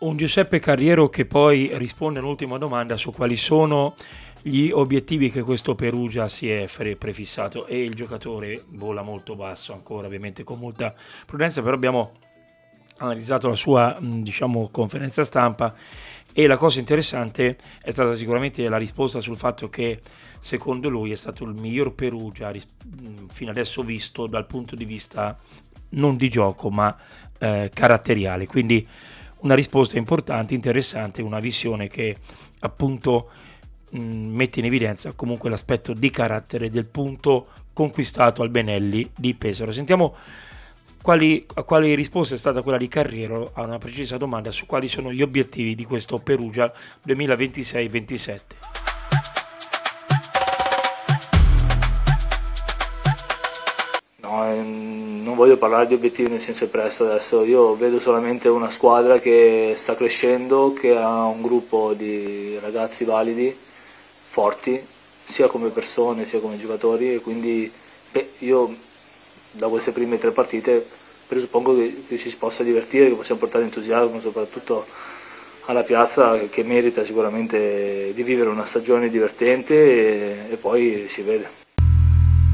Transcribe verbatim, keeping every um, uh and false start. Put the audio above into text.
Un Giuseppe Carriero che poi risponde all'ultima domanda su quali sono gli obiettivi che questo Perugia si è pre- prefissato, e il giocatore vola molto basso ancora, ovviamente con molta prudenza, però abbiamo analizzato la sua mh, diciamo conferenza stampa, e la cosa interessante è stata sicuramente la risposta sul fatto che secondo lui è stato il miglior Perugia ris- mh, fino adesso visto dal punto di vista non di gioco ma eh, caratteriale, quindi una risposta importante, interessante, una visione che appunto mh, mette in evidenza comunque l'aspetto di carattere del punto conquistato al Benelli di Pesaro. Sentiamo quali, a quali risposta è stata quella di Carriero a una precisa domanda su quali sono gli obiettivi di questo Perugia duemilaventisei ventisette. No, ehm, non voglio parlare di obiettivi nel senso presto adesso, io vedo solamente una squadra che sta crescendo, che ha un gruppo di ragazzi validi, forti, sia come persone sia come giocatori, e quindi beh, io da queste prime tre partite presuppongo che, che ci si possa divertire, che possiamo portare entusiasmo soprattutto alla piazza, che merita sicuramente di vivere una stagione divertente, e, e poi si vede.